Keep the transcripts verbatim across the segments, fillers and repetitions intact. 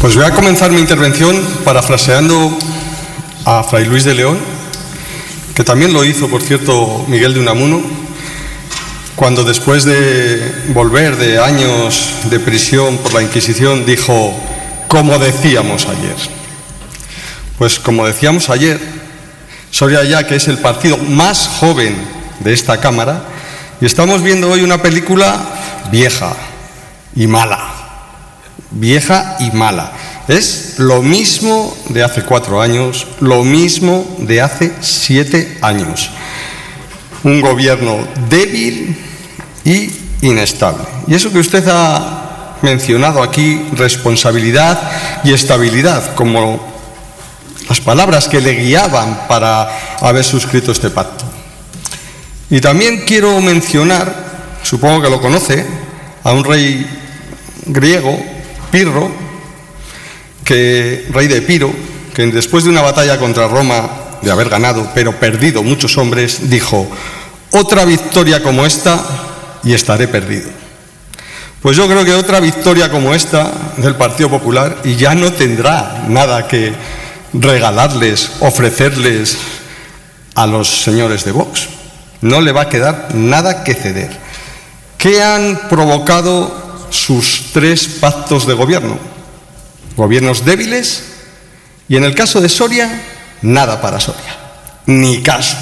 Pues voy a comenzar mi intervención parafraseando a Fray Luis de León, que también lo hizo, por cierto, Miguel de Unamuno, cuando después de volver de años de prisión por la Inquisición dijo: como decíamos ayer. Pues como decíamos ayer, Soria ya, que es el partido más joven de esta Cámara, y estamos viendo hoy una película vieja y mala. Vieja y mala. Es lo mismo de hace cuatro años, lo mismo de hace siete años. Un gobierno débil y inestable. Y eso que usted ha mencionado aquí, responsabilidad y estabilidad, como las palabras que le guiaban para haber suscrito este pacto. Y también quiero mencionar, supongo que lo conoce, a un rey griego, Pirro, que, rey de Epiro, que después de una batalla contra Roma, de haber ganado, pero perdido muchos hombres, dijo: otra victoria como esta y estaré perdido. Pues yo creo que otra victoria como esta del Partido Popular y ya no tendrá nada que regalarles, ofrecerles a los señores de Vox. No le va a quedar nada que ceder. ¿Qué han provocado sus tres pactos de gobierno? Gobiernos débiles y, en el caso de Soria, nada para Soria, ni caso.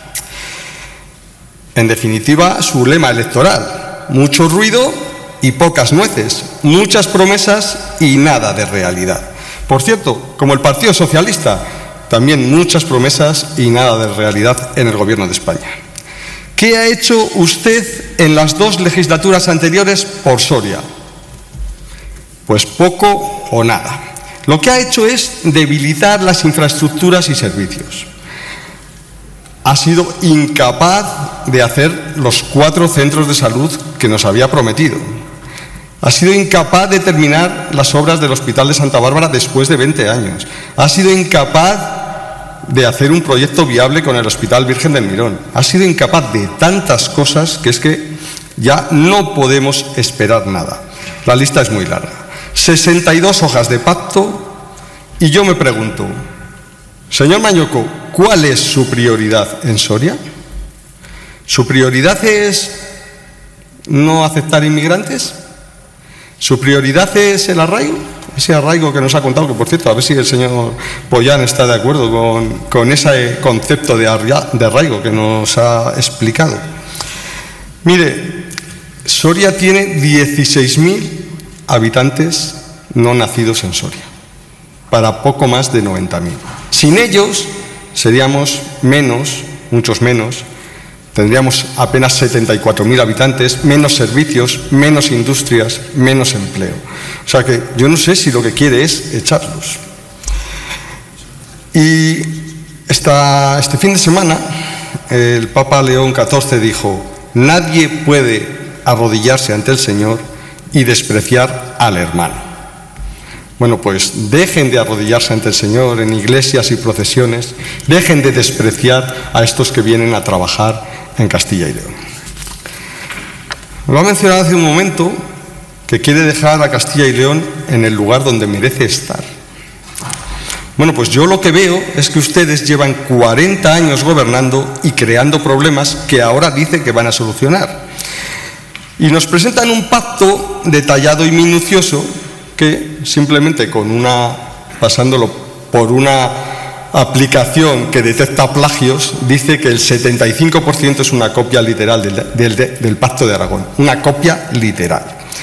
En definitiva, su lema electoral: mucho ruido y pocas nueces, muchas promesas y nada de realidad. Por cierto, como el Partido Socialista, también muchas promesas y nada de realidad en el gobierno de España. ¿Qué ha hecho usted en las dos legislaturas anteriores por Soria? Pues poco o nada. Lo que ha hecho es debilitar las infraestructuras y servicios. Ha sido incapaz de hacer los cuatro centros de salud que nos había prometido. Ha sido incapaz de terminar las obras del Hospital de Santa Bárbara después de veinte años. Ha sido incapaz de hacer un proyecto viable con el Hospital Virgen del Mirón. Ha sido incapaz de tantas cosas que es que ya no podemos esperar nada. La lista es muy larga. sesenta y dos hojas de pacto y yo me pregunto, señor Mañoco, ¿cuál es su prioridad en Soria? ¿Su prioridad es no aceptar inmigrantes? ¿Su prioridad es el arraigo? Ese arraigo que nos ha contado, que por cierto, a ver si el señor Pollán está de acuerdo con, con ese concepto de, arria, de arraigo que nos ha explicado. Mire, Soria tiene dieciséis mil habitantes no nacidos en Soria, para poco más de noventa mil. Sin ellos seríamos menos, muchos menos, tendríamos apenas setenta y cuatro mil habitantes, menos servicios, menos industrias, menos empleo. O sea que yo no sé si lo que quiere es echarlos. Y esta, este fin de semana el Papa León catorce dijo: nadie puede arrodillarse ante el Señor y despreciar al hermano. Bueno, pues dejen de arrodillarse ante el Señor en iglesias y procesiones, dejen de despreciar a estos que vienen a trabajar en Castilla y León. Lo ha mencionado hace un momento, que quiere dejar a Castilla y León en el lugar donde merece estar. Bueno, pues yo lo que veo es que ustedes llevan cuarenta años gobernando y creando problemas que ahora dicen que van a solucionar. Y nos presentan un pacto detallado y minucioso que simplemente con una, pasándolo por una aplicación que detecta plagios, dice que el setenta y cinco por ciento es una copia literal del, del, del Pacto de Aragón, una copia literal.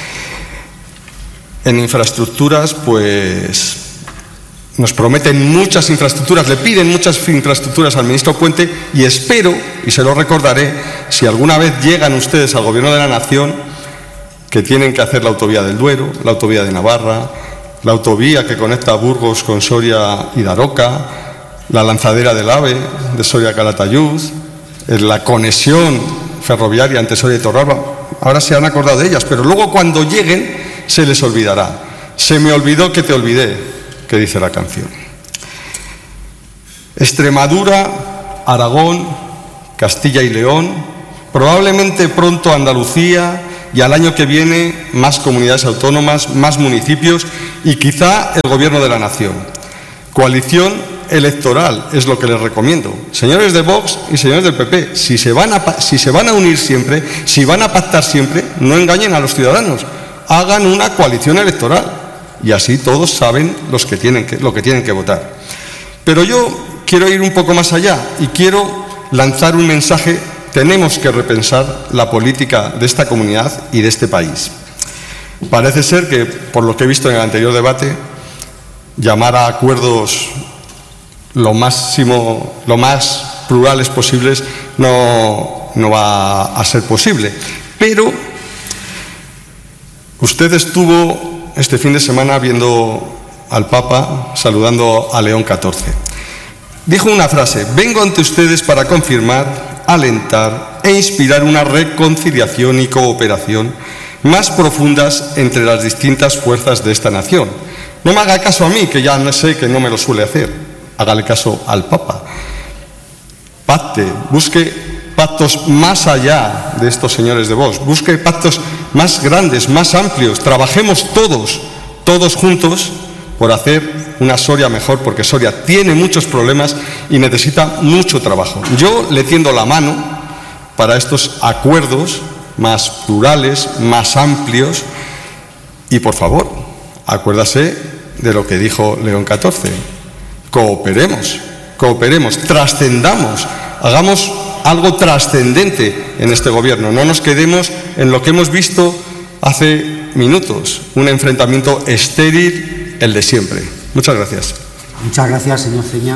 En infraestructuras, pues nos prometen muchas infraestructuras, le piden muchas infraestructuras al ministro Puente y espero, y se lo recordaré, si alguna vez llegan ustedes al Gobierno de la Nación, que tienen que hacer la autovía del Duero, la autovía de Navarra, la autovía que conecta Burgos con Soria y Daroca, la lanzadera del AVE de Soria a Calatayud, la conexión ferroviaria entre Soria y Torralba. Ahora se han acordado de ellas, pero luego cuando lleguen se les olvidará. Se me olvidó que te olvidé, que dice la canción. Extremadura, Aragón, Castilla y León, probablemente pronto Andalucía y al año que viene más comunidades autónomas, más municipios y quizá el Gobierno de la Nación. Coalición electoral es lo que les recomiendo. Señores de Vox y señores del P P, si se van a, si se van a unir siempre, si van a pactar siempre, no engañen a los ciudadanos. Hagan una coalición electoral y así todos saben los que tienen que, lo que tienen que votar. Pero yo quiero ir un poco más allá y quiero lanzar un mensaje. Tenemos que repensar la política de esta comunidad y de este país. Parece ser que, por lo que he visto en el anterior debate, llamar a acuerdos lo máximo, lo más plurales posibles no, no va a ser posible. Pero usted estuvo este fin de semana viendo al Papa saludando a León catorce. Dijo una frase: vengo ante ustedes para confirmar, alentar e inspirar una reconciliación y cooperación más profundas entre las distintas fuerzas de esta nación. No me haga caso a mí, que ya no sé que no me lo suele hacer. Hágale caso al Papa. Pacte, busque pactos más allá de estos señores de Vox, busque pactos más grandes, más amplios. Trabajemos todos, todos juntos por hacer una Soria mejor, porque Soria tiene muchos problemas y necesita mucho trabajo. Yo le tiendo la mano para estos acuerdos más plurales, más amplios y, por favor, acuérdase de lo que dijo León catorce. Cooperemos, cooperemos, trascendamos, hagamos algo trascendente en este gobierno. No nos quedemos en lo que hemos visto hace minutos, un enfrentamiento estéril, el de siempre. Muchas gracias. Muchas gracias, señor Ceña.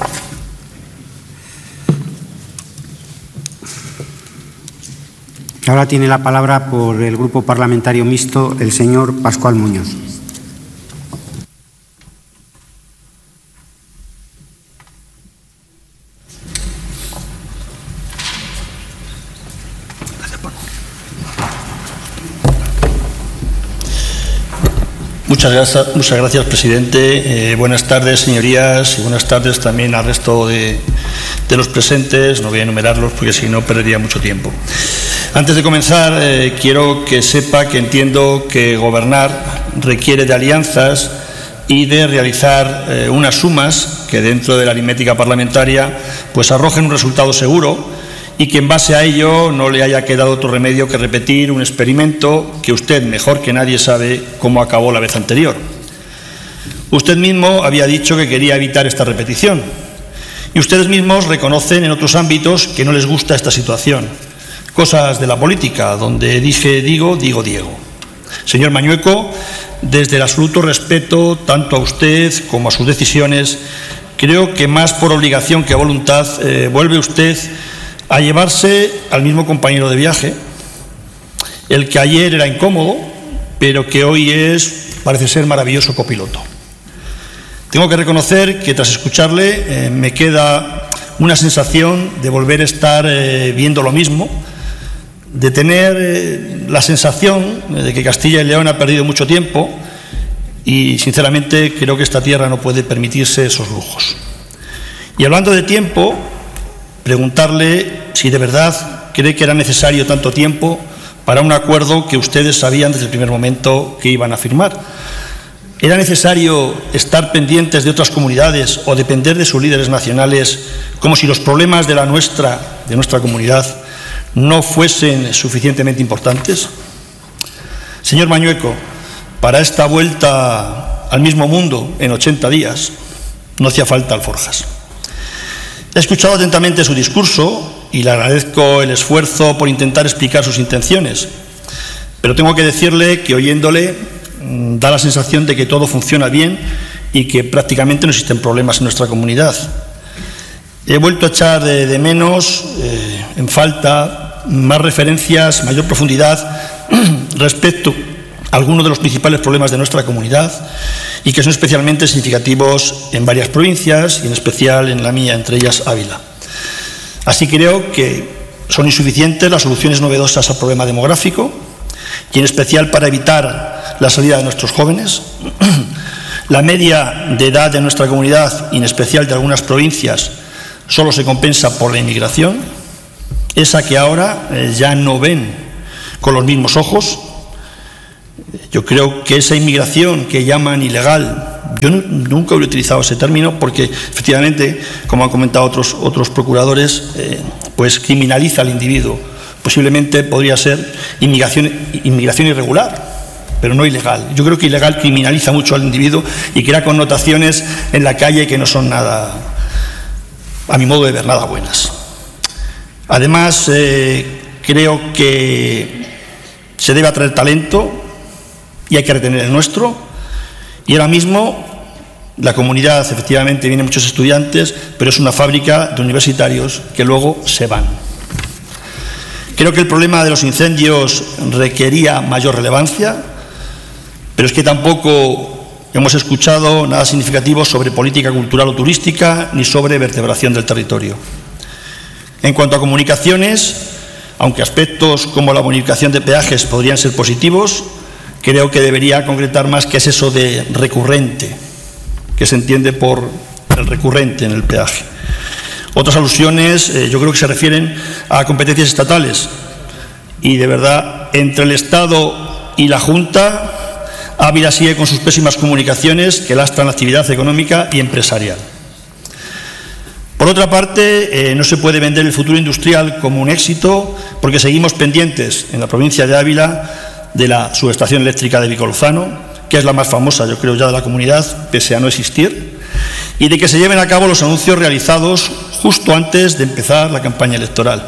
Ahora tiene la palabra por el Grupo Parlamentario Mixto el señor Pascual Muñoz. Muchas gracias, muchas gracias presidente. Eh, buenas tardes, señorías, y buenas tardes también al resto de, de los presentes. No voy a enumerarlos porque si no perdería mucho tiempo. Antes de comenzar, eh, quiero que sepa que entiendo que gobernar requiere de alianzas y de realizar eh, unas sumas que dentro de la aritmética parlamentaria pues arrojen un resultado seguro, y que en base a ello no le haya quedado otro remedio que repetir un experimento que usted mejor que nadie sabe cómo acabó la vez anterior. Usted mismo había dicho que quería evitar esta repetición y ustedes mismos reconocen en otros ámbitos que no les gusta esta situación. Cosas de la política, donde dije digo, digo Diego. Señor Mañueco, desde el absoluto respeto tanto a usted como a sus decisiones, creo que más por obligación que voluntad eh, vuelve usted a llevarse al mismo compañero de viaje, el que ayer era incómodo, pero que hoy es, parece ser, maravilloso copiloto. Tengo que reconocer que tras escucharle eh, me queda una sensación de volver a estar eh, viendo lo mismo, de tener eh, la sensación de que Castilla y León ha perdido mucho tiempo y, sinceramente, creo que esta tierra no puede permitirse esos lujos. Y hablando de tiempo, preguntarle si de verdad cree que era necesario tanto tiempo para un acuerdo que ustedes sabían desde el primer momento que iban a firmar. ¿Era necesario estar pendientes de otras comunidades o depender de sus líderes nacionales como si los problemas de la nuestra, de nuestra comunidad no fuesen suficientemente importantes? Señor Mañueco, para esta vuelta al mismo mundo en ochenta días no hacía falta alforjas. He escuchado atentamente su discurso y le agradezco el esfuerzo por intentar explicar sus intenciones, pero tengo que decirle que oyéndole mmm, da la sensación de que todo funciona bien y que prácticamente no existen problemas en nuestra comunidad. He vuelto a echar de, de menos, eh, en falta, más referencias, mayor profundidad respecto a algunos de los principales problemas de nuestra comunidad y que son especialmente significativos en varias provincias y en especial en la mía, entre ellas Ávila. Así creo que son insuficientes las soluciones novedosas al problema demográfico y en especial para evitar la salida de nuestros jóvenes. La media de edad de nuestra comunidad y en especial de algunas provincias solo se compensa por la inmigración, esa que ahora eh, ya no ven con los mismos ojos. Yo creo que esa inmigración que llaman ilegal, yo nunca he utilizado ese término porque efectivamente, como han comentado otros, otros procuradores, eh, pues criminaliza al individuo. Posiblemente podría ser inmigración, inmigración irregular, pero no ilegal. Yo creo que ilegal criminaliza mucho al individuo y crea connotaciones en la calle que no son nada, a mi modo de ver, nada buenas. Además, eh, creo que se debe atraer talento y hay que retener el nuestro. Y ahora mismo la comunidad, efectivamente, vienen muchos estudiantes, pero es una fábrica de universitarios que luego se van. Creo que el problema de los incendios requería mayor relevancia, pero es que tampoco hemos escuchado nada significativo sobre política cultural o turística ni sobre vertebración del territorio. En cuanto a comunicaciones, aunque aspectos como la bonificación de peajes podrían ser positivos, creo que debería concretar más qué es eso de recurrente, que se entiende por el recurrente en el peaje. Otras alusiones eh, yo creo que se refieren a competencias estatales y de verdad entre el Estado y la Junta Ávila sigue con sus pésimas comunicaciones que lastran la actividad económica y empresarial. Por otra parte, eh, no se puede vender el futuro industrial como un éxito porque seguimos pendientes en la provincia de Ávila de la subestación eléctrica de Vicolozano, que es la más famosa, yo creo, ya de la comunidad, pese a no existir, y de que se lleven a cabo los anuncios realizados justo antes de empezar la campaña electoral.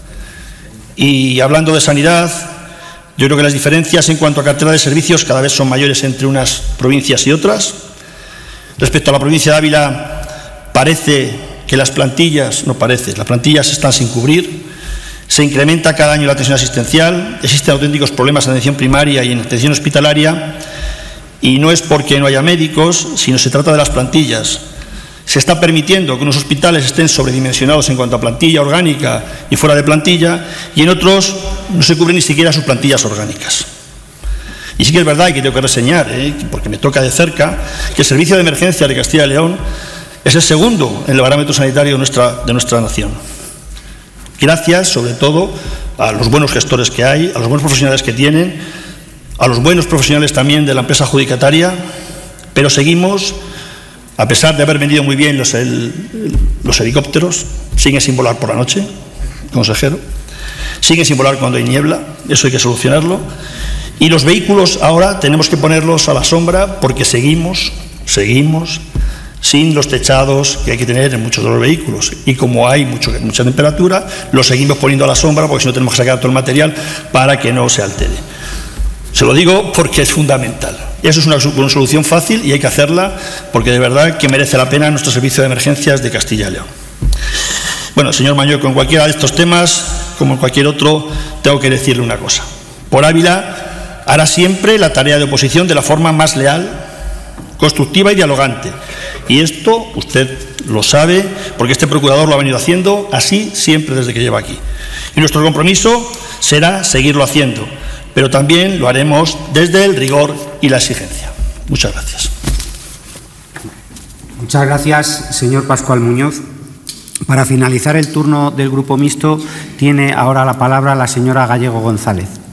Y hablando de sanidad, yo creo que las diferencias en cuanto a cartera de servicios cada vez son mayores entre unas provincias y otras. Respecto a la provincia de Ávila, parece que las plantillas, no parece, las plantillas están sin cubrir, se incrementa cada año la atención asistencial, existen auténticos problemas en atención primaria y en atención hospitalaria, y no es porque no haya médicos, sino se trata de las plantillas. Se está permitiendo que unos hospitales estén sobredimensionados en cuanto a plantilla orgánica y fuera de plantilla, y en otros no se cubren ni siquiera sus plantillas orgánicas. Y sí que es verdad, y que tengo que reseñar, ¿eh? porque me toca de cerca, que el Servicio de Emergencia de Castilla y León es el segundo en el parámetro sanitario de nuestra, de nuestra nación. Gracias, sobre todo, a los buenos gestores que hay, a los buenos profesionales que tienen, a los buenos profesionales también de la empresa adjudicataria, pero seguimos, a pesar de haber vendido muy bien los, el, los helicópteros, siguen sin volar por la noche, consejero, siguen sin volar cuando hay niebla, eso hay que solucionarlo, y los vehículos ahora tenemos que ponerlos a la sombra porque seguimos, seguimos, sin los techados que hay que tener en muchos de los vehículos. Y como hay mucho, mucha temperatura, los seguimos poniendo a la sombra porque si no tenemos que sacar todo el material para que no se altere. Se lo digo porque es fundamental. Eso es una, una solución fácil y hay que hacerla porque de verdad que merece la pena nuestro servicio de emergencias de Castilla y León. Bueno, señor Mañueco, en cualquiera de estos temas, como en cualquier otro, tengo que decirle una cosa. Por Ávila hará siempre la tarea de oposición de la forma más leal, constructiva y dialogante. Y esto usted lo sabe porque este procurador lo ha venido haciendo así siempre desde que lleva aquí. Y nuestro compromiso será seguirlo haciendo, pero también lo haremos desde el rigor y la exigencia. Muchas gracias. Muchas gracias, señor Pascual Muñoz. Para finalizar el turno del Grupo Mixto, tiene ahora la palabra la señora Gallego González.